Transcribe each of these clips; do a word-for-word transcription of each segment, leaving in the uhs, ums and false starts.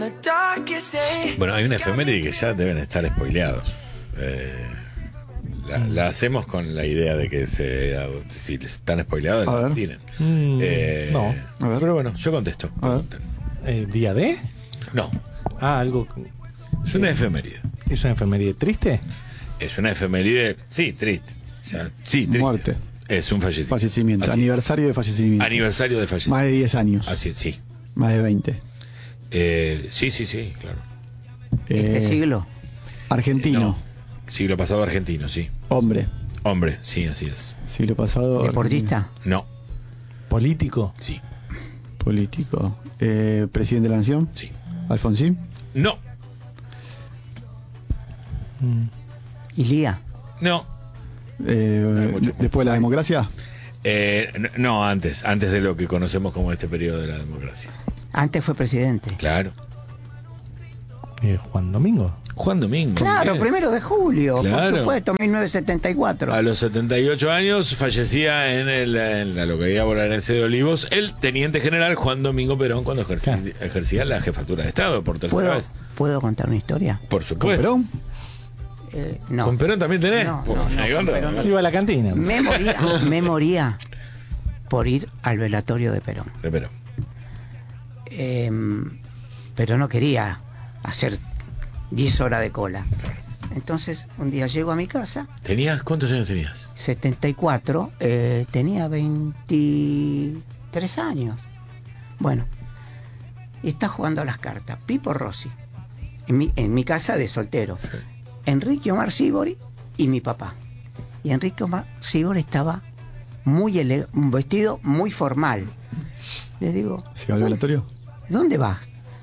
Bueno, hay una efeméride que ya deben estar spoileados. Eh, la, la hacemos con la idea de que se, si les están spoileados, la tienen. Mm, eh, no. A ver. Pero bueno, yo contesto. Eh, ¿Día de? No. Ah, algo. Es una efeméride. ¿Es una efeméride triste? Es una efeméride, sí, triste. Ya, sí, triste. Muerte. Es un fallecimiento. Fallecimiento. Así Aniversario es. de fallecimiento. Aniversario de fallecimiento. Más de diez años. Así es, sí. Más de veinte. Eh, sí, sí, sí, claro. ¿Este Eh, siglo? Argentino. No. Siglo pasado argentino, sí. Hombre. Hombre, sí, así es. Siglo pasado. ¿Deportista? No. ¿Político? Sí. Político. Eh, ¿Presidente de la Nación? Sí. ¿Alfonsín? No. Mm. ¿Ilía? No. Eh, ¿Después de la democracia? Eh, no, no, antes, antes de lo que conocemos como este periodo de la democracia. Antes fue presidente. Claro. Eh, Juan Domingo. Juan Domingo. Claro, ¿sí primero de julio, Claro. por supuesto, mil novecientos setenta y cuatro. A los setenta y ocho años fallecía en, el, en la localidad bonaerense de Olivos el teniente general Juan Domingo Perón cuando ejercía, Claro. ejercía la jefatura de Estado por tercera ¿Puedo, vez. ¿Puedo contar una historia? Por ¿Con supuesto. Perón? Eh, no. ¿Con Perón también tenés? No, Pues, no, no, ahí con anda. Perón no. Iba a la cantina. Me moría, me moría por ir al velatorio de Perón. De Perón. Eh, pero no quería hacer diez horas de cola. Entonces, un día llego a mi casa, ¿Tenías, ¿Cuántos años tenías? setenta y cuatro, eh, tenía veintitrés años. Bueno, y está jugando a las cartas Pipo Rossi, en mi, en mi casa de soltero. Sí. Enrique Omar Sibori y mi papá. Y Enrique Omar Sibori estaba muy ele- un vestido muy formal. Le digo, ¿Se va al velatorio? ¿dónde vas?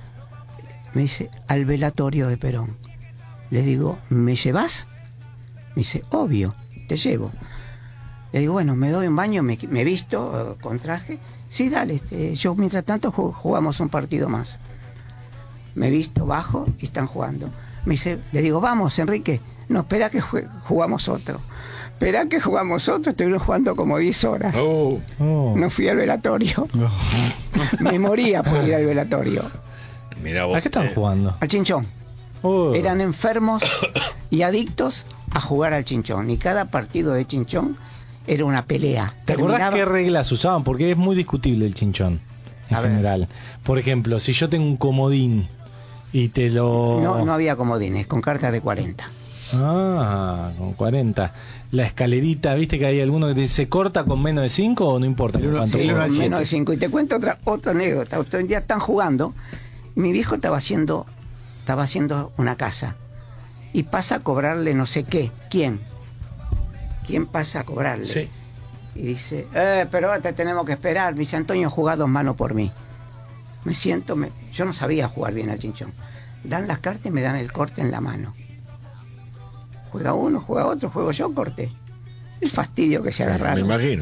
Me dice, al velatorio de Perón. Le digo, ¿me llevas? Me dice, obvio, te llevo. Le digo, bueno, me doy un baño, me, me visto eh, con traje. Sí, dale, este, yo mientras tanto ju- jugamos un partido más. Me visto, bajo y están jugando. Me dice, le digo, vamos, Enrique. No, espera que jue- jugamos otro. Espera que jugamos otro, estuvieron jugando como diez horas. Oh. Oh. No fui al velatorio. Me moría por ir al velatorio. Mirá vos. ¿A qué estaban eh, jugando? Al chinchón. Oh. Eran enfermos y adictos a jugar al chinchón. Y cada partido de chinchón era una pelea. ¿Te acordás Terminaba- qué reglas usaban? Porque es muy discutible el chinchón, en A ver. general. Por ejemplo, si yo tengo un comodín y te lo... No, no había comodines, con cartas de cuarenta. Ah, con cuarenta. La escalerita, ¿viste que hay alguno que te dice, ¿se corta con menos de cinco o no importa? con cuánto Sí, uno corta? al siete. menos de cinco. Y te cuento otra, otra anécdota. Otro día están jugando y mi viejo estaba haciendo, estaba haciendo una casa. Y pasa a cobrarle no sé qué. ¿Quién? ¿Quién pasa a cobrarle? Sí. Y dice, eh, pero te tenemos que esperar. Me dice, Antonio, jugá dos manos por mí. Me siento, me- yo no sabía jugar bien al chinchón. Dan las cartas y me dan el corte en la mano. Juega uno, juega otro, juego yo, corte. El fastidio que se Me agarraron. imagino.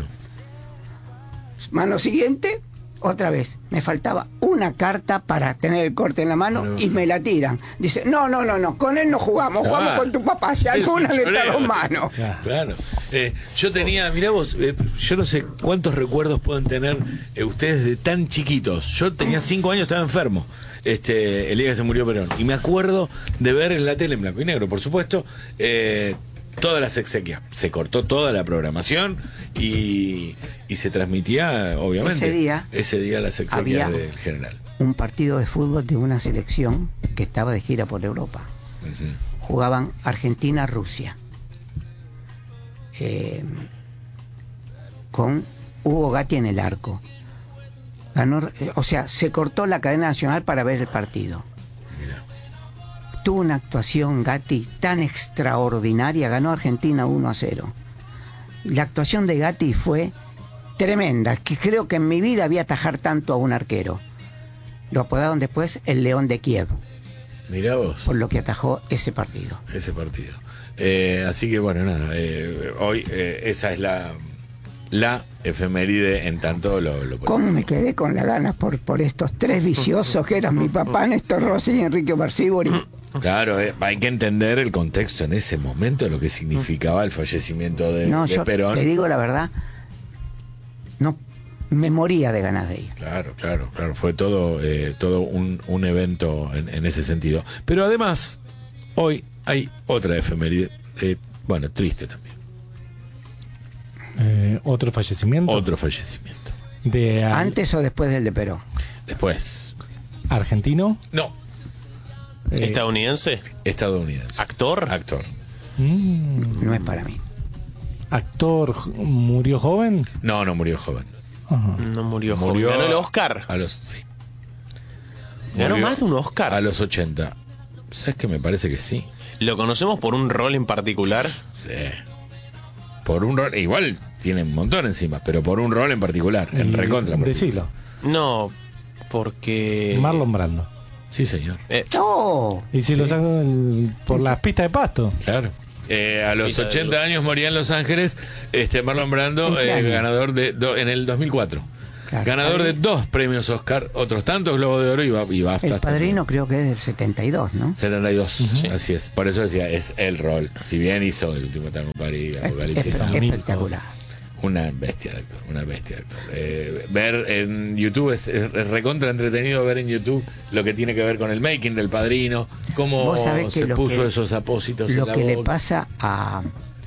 Mano siguiente, otra vez. Me faltaba una carta para tener el corte en la mano Pero- y me la tiran. Dice, no, no, no, no, con él no jugamos, Ah, jugamos con tu papá, si es alguna un le da choreo. dos manos. Claro. Claro. Eh, yo tenía, mirá vos, eh, yo no sé cuántos recuerdos pueden tener eh, ustedes de tan chiquitos. Yo tenía cinco años, estaba enfermo. Este, el día que se murió Perón. Y me acuerdo de ver en la tele, en blanco y negro, por supuesto, eh, todas las exequias. Se cortó toda la programación y, y se transmitía, obviamente, Ese día ese día las exequias había- del general. Un partido de fútbol de una selección que estaba de gira por Europa. Ujú. Jugaban Argentina-Rusia. Eh, con Hugo Gatti en el arco. Ganó, eh, o sea, se cortó la cadena nacional para ver el partido. Mirá. Tuvo una actuación Gatti tan extraordinaria, ganó Argentina uno a cero. La actuación de Gatti fue tremenda, que creo que en mi vida vi atajar tanto a un arquero. Lo apodaron después el León de Kiev, Mirá vos. por lo que atajó ese partido. Ese partido. Eh, así que bueno, nada, eh, hoy eh, esa es la la efeméride en tanto lo, lo ¿Cómo me quedé con las ganas por, por estos tres viciosos que eran mi papá, Néstor Rossi y Enrique Omar Sibori? Claro, eh, hay que entender el contexto en ese momento, lo que significaba el fallecimiento de, No, de yo Perón. te digo la verdad, no, me moría de ganas de ir. Claro, claro, claro. Fue todo, eh, todo un, un evento en, en ese sentido. Pero además, hoy hay otra efeméride, eh, bueno, triste también. Eh, ¿Otro fallecimiento? Otro fallecimiento. De al- ¿Antes o después del de Perón? Después. ¿Argentino? No, Eh, ¿Estadounidense? estadounidense. ¿Actor? Actor. mm, No es para mí. ¿Actor j- murió joven? No, no murió joven. Ajá. No murió, Murió joven. ¿Ganó el Oscar? A los, sí. ¿Ganó Murió más de un Oscar? A los ochenta. ¿Sabes qué? Me parece que sí. ¿Lo conocemos por un rol en particular? Sí. Por un rol, igual tiene un montón encima, pero por un rol en particular, en Y- recontra. particular. Decilo. No, porque... Marlon Brando. Sí, señor. Eh, ¡Oh! Y si lo saco el- por las pistas de pasto. Claro. Eh, a los Pita de ochenta luz. años moría en Los Ángeles este Marlon Brando, ¿En qué eh, año? ganador de do- en el dos mil cuatro. Claro. Ganador de dos premios Oscar, otros tantos Globo de Oro y, ba- y BAFTA. El Padrino creo que es del setenta y dos, ¿no? setenta y dos, así es. Por eso decía, es el rol. Si bien hizo El último tango en París, Es- Apocalipsis, es- Now, espectacular. una bestia de actor, una bestia de actor. Eh, ver en YouTube es, es recontra entretenido ver en YouTube lo que tiene que ver con el making del Padrino, cómo Vos sabés que se lo puso que- esos apósitos Lo en la que le boca. pasa a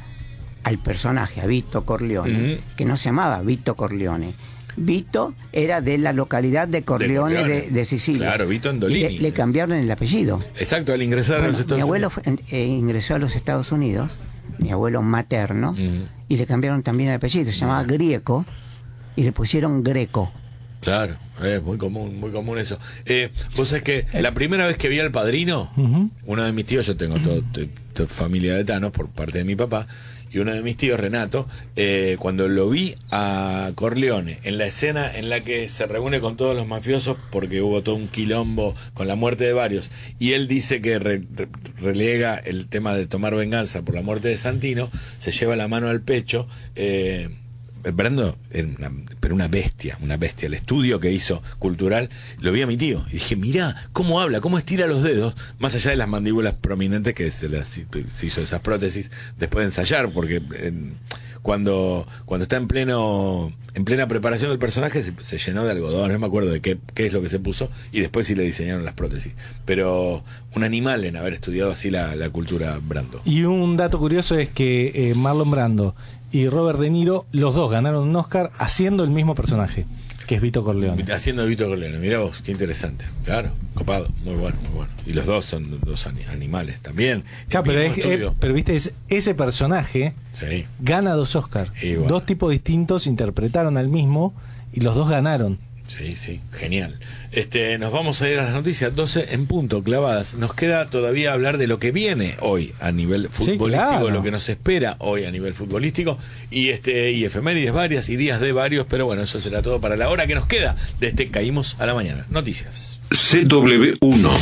al personaje, a Vito Corleone, Ujú. que no se llamaba Vito Corleone. Vito era de la localidad de Corleone de, Corleone. de Sicilia. Claro, Vito Y Andolini. Le, le cambiaron el apellido. Exacto, al ingresar a Bueno, los Estados mi abuelo Unidos. fue- eh, ingresó a los Estados Unidos, mi abuelo materno, Ujú. y le cambiaron también el apellido. Se llamaba Grieco y le pusieron Greco. Claro, es muy común, muy común eso. Eh, vos sabés que la primera vez que vi al Padrino, Ujú. uno de mis tíos, yo tengo todo, to- to- familia de Thanos por parte de mi papá, y uno de mis tíos, Renato, eh, cuando lo vi a Corleone en la escena en la que se reúne con todos los mafiosos porque hubo todo un quilombo con la muerte de varios, y él dice que re- re- relega el tema de tomar venganza por la muerte de Santino, se lleva la mano al pecho. eh, Brando era una, pero una bestia, una bestia. El estudio que hizo cultural, lo vi a mi tío y dije, mirá cómo habla, cómo estira los dedos, más allá de las mandíbulas prominentes que se las se hizo esas prótesis después de ensayar, porque en- cuando cuando está en pleno en plena preparación del personaje se, se llenó de algodón, no me acuerdo de qué, qué es lo que se puso, y después sí le diseñaron las prótesis. Pero un animal en haber estudiado así la, la cultura Brando. Y un dato curioso es que eh, Marlon Brando y Robert De Niro, los dos ganaron un Oscar haciendo el mismo personaje, que es Vito Corleone. Haciendo Vito Corleone, mirá vos, qué interesante. Claro, copado, muy bueno, muy bueno. Y los dos son dos ani- animales también. Claro, El pero, mismo es- eh, estudio. pero viste, es, ese personaje Sí, gana dos Oscars. Y bueno. Dos tipos distintos interpretaron al mismo y los dos ganaron. sí, sí, genial. Este, nos vamos a ir a las noticias, doce en punto, clavadas. Nos queda todavía hablar de lo que viene hoy a nivel Sí, futbolístico, claro. lo que nos espera hoy a nivel futbolístico, y este, y efemérides varias y días de varios, pero bueno, eso será todo para la hora que nos queda de este Caímos a la Mañana. Noticias. C W uno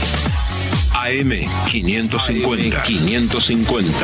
A M quinientos cincuenta quinientos cincuenta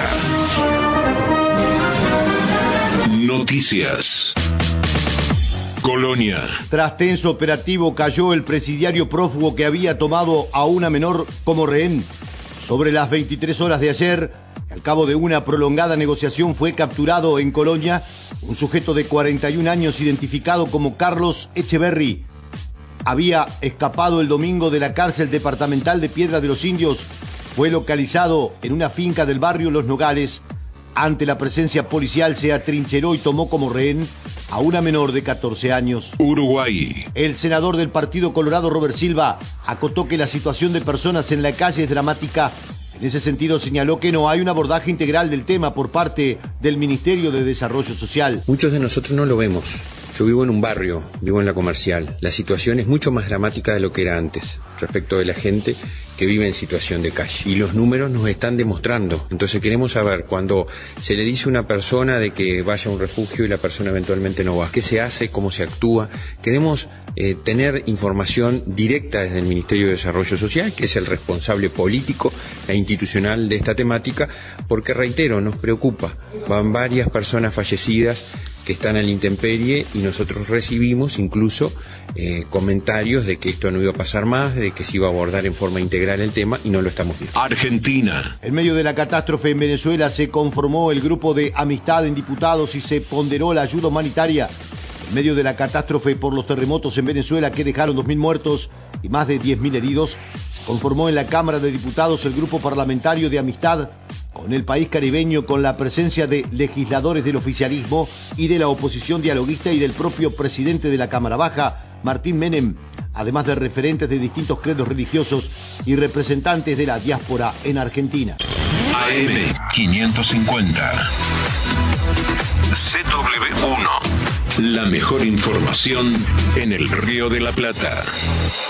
Noticias. Colonia. Tras tenso operativo cayó el presidiario prófugo que había tomado a una menor como rehén. Sobre las veintitrés horas de ayer, al cabo de una prolongada negociación, fue capturado en Colonia un sujeto de cuarenta y un años identificado como Carlos Echeverry. Había escapado el domingo de la cárcel departamental de Piedra de los Indios. Fue localizado en una finca del barrio Los Nogales. Ante la presencia policial se atrincheró y tomó como rehén a una menor de catorce años. Uruguay. El senador del Partido Colorado, Robert Silva, acotó que la situación de personas en la calle es dramática. En ese sentido señaló que no hay un abordaje integral del tema por parte del Ministerio de Desarrollo Social. Muchos de nosotros no lo vemos. Yo vivo en un barrio, vivo en la Comercial. La situación es mucho más dramática de lo que era antes, respecto de la gente que vive en situación de calle. Y los números nos están demostrando. Entonces queremos saber, cuando se le dice a una persona de que vaya a un refugio y la persona eventualmente no va, ¿qué se hace? ¿Cómo se actúa? Queremos eh, tener información directa desde el Ministerio de Desarrollo Social, que es el responsable político e institucional de esta temática, porque, reitero, nos preocupa. Van varias personas fallecidas que están a la intemperie y nosotros recibimos incluso eh, comentarios de que esto no iba a pasar más, de que se iba a abordar en forma integral el tema, y no lo estamos viendo. Argentina. En medio de la catástrofe en Venezuela se conformó el grupo de amistad en diputados y se ponderó la ayuda humanitaria. En medio de la catástrofe por los terremotos en Venezuela que dejaron dos mil muertos y más de diez mil heridos, se conformó en la Cámara de Diputados el Grupo Parlamentario de Amistad con el país caribeño, con la presencia de legisladores del oficialismo y de la oposición dialoguista y del propio presidente de la Cámara Baja, Martín Menem, además de referentes de distintos credos religiosos y representantes de la diáspora en Argentina. A M quinientos cincuenta. C W uno. La mejor información en el Río de la Plata.